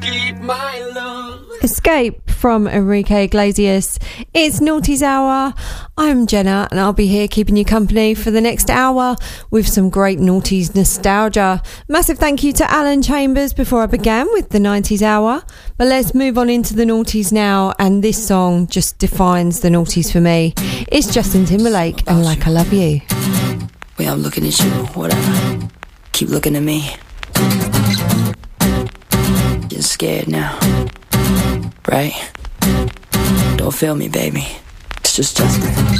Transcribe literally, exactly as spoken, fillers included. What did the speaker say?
Keep my love. Escape from Enrique Iglesias. It's Naughty's Hour. I'm Jenna and I'll be here keeping you company for the next hour with some great Naughties nostalgia. Massive thank you to Alan Chambers before I began with the nineties Hour. But let's move on into the Naughties now, and this song just defines the Naughties for me. It's Justin Timberlake and Like I Love You. Wait, I'm looking at you, whatever. Keep looking at me. You're scared now, right? Don't feel me, baby. It's just Justin.